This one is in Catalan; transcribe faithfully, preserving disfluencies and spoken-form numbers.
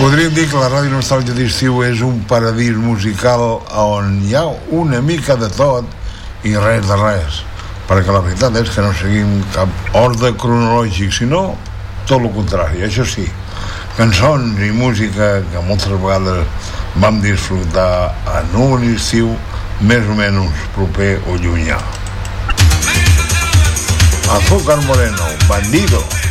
Podríem dir que la Ràdio Nostàlgia d'estiu és un paradís musical on hi ha una mica de tot i res de res, perquè la veritat és que no seguim cap ordre cronològic, sinó tot el contrari. Això sí, cançons i música que moltes vegades vam disfrutar en un estiu més o menys proper o llunyà. Azúcar Moreno, Bandido.